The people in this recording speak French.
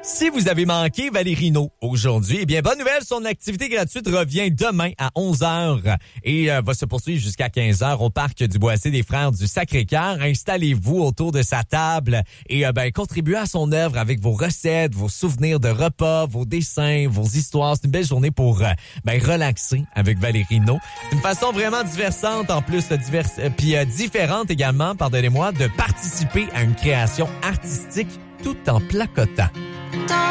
Si vous avez manqué Valérie Naud aujourd'hui, eh bien, bonne nouvelle, son activité gratuite revient demain à 11h et va se poursuivre jusqu'à 15h au parc du Boissé des Frères du Sacré-Cœur. Installez-vous autour de sa table et contribuez à son œuvre avec vos recettes, vos souvenirs de repas, vos dessins, vos histoires. C'est une belle journée pour relaxer avec Valérie Naud. C'est une façon vraiment diversante, en plus différente également, pardonnez-moi, de participer à une création artistique tout en placotant.